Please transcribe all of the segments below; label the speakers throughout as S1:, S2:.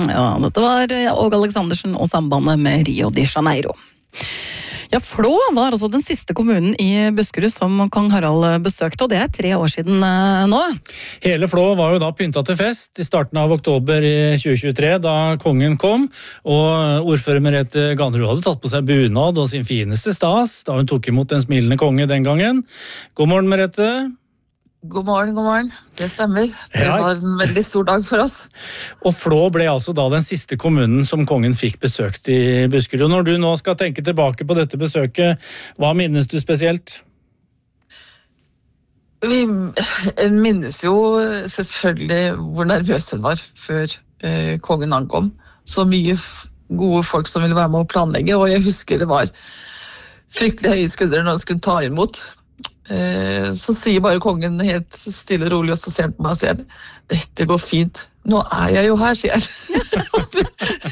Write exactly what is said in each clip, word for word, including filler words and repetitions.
S1: Ja, dette var Åge Aleksandersen og sambandet med Rio de Janeiro. Ja, Flå var altså den siste kommunen i Buskerud som kong Harald besøkte, og det er tre år siden nå.
S2: Hele Flå var jo da pynta til fest i starten av oktober i tjue tjuetre, da kongen kom, og ordfører Merete Ganerud hadde tatt på seg bunad og sin fineste stas, da hun tok imot en smilende konge den gangen. God morgen, Merete.
S3: God morgen, god morgen. Det stemmer. Det var en veldig stor dag for oss.
S2: Og Flå ble altså da den siste kommunen som kongen fikk besøkt i Buskerud. Når du nå skal tenke tilbake på dette besøket, hva minnes du spesielt?
S3: Vi minnes jo selvfølgelig hvor nervøs hun var før eh, kongen ankom. Så mye gode folk som ville være med å planlegge, og jeg husker det var fryktelig høye skuldre når de skulle ta imot. Så sier bare kongen helt stille og rolig, og så ser han på meg og sier dette går fint, nå er jeg jo her, sier han.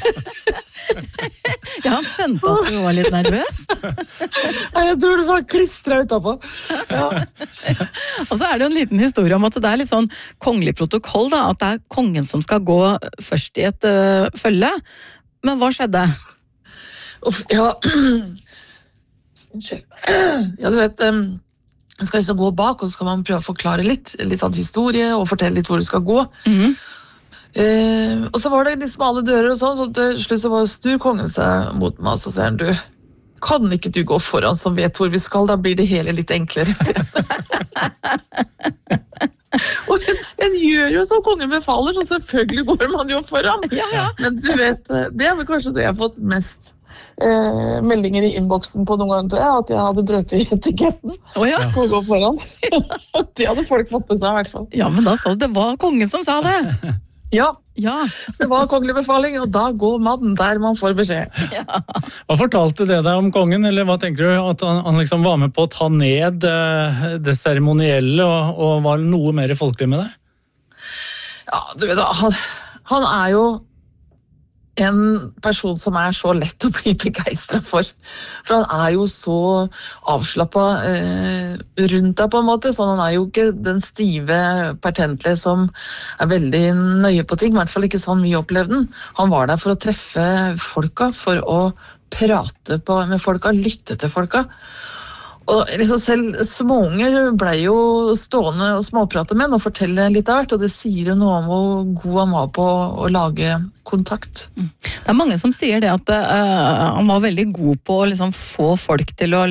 S1: Ja, han skjønte at du var litt nervøs.
S3: Jeg tror det var klistret utenpå. Ja.
S1: Og så er det jo en liten historie om at det er litt sånn kongelig protokoll da, at det er kongen som skal gå først i et uh, følge. Men hva skjedde?
S3: Uff, ja. Unnskyld. Ja, du vet... Um Man skal liksom gå bak, og så skal man prøve å forklare litt, litt sånn historie, og fortelle litt hvor du skal gå. Mm. Eh, og så var det de smale dører og sånn, så til slutt så var snur kongen seg mot meg, og så sier han, du, kan ikke du gå foran som vet hvor vi skal, da blir det hele litt enklere, sier Og en, en gjør jo som kongen befaler, så selvfølgelig går man jo foran. Ja, ja. Men du vet, det er vel kanskje det jeg har fått mest Eh, meldinger i inboxen på noen ganger, tror jeg, at jeg hadde brøt i etiketten
S1: oh, ja.
S3: på å gå foran. Det hadde folk fått med seg i hvert fall.
S1: Ja, men da sa du, det var kongen som sa det.
S3: Ja,
S1: ja.
S3: Det var kongelig befaling, og da går mannen der man får beskjed.
S1: Ja.
S2: Hva fortalte det deg om kongen, eller hva tenker du, at han, han liksom var med på å ta ned eh, det seremonielle, og, og var noe mer folkelig med det?
S3: Ja, du vet da, han, han er jo en person som er så lett å bli begeistret for. For han er jo så avslappet eh, rundt deg på en måte, så han er jo ikke den stive, pertentlige som er veldig nøye på ting, i hvert fall ikke sånn vi opplevde den. Han var der for å treffe folka, for å prate på, med folka, lytte til folka. Og liksom selv småunger ble jo stående og småprate med og fortelle litt av hvert, og det sier jo noe om hvor god han var på å lage kontakt.
S1: Det er mange som sier det at uh, han var veldig god på å liksom få folk til å